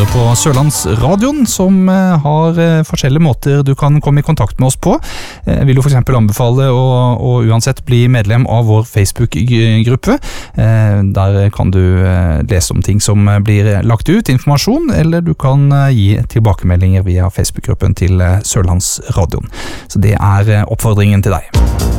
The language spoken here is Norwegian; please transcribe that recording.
hører på Sørlandsradioen, som har forskjellige måter du kan komme i kontakt med oss på. Jeg vil jo for eksempel anbefale å uansett bli medlem av vår Facebook-gruppe. Der kan du lese om ting som blir lagt ut, informasjon, eller du kan gi tilbakemeldinger via Facebook-gruppen til Sørlandsradioen. Så det er oppfordringen til deg.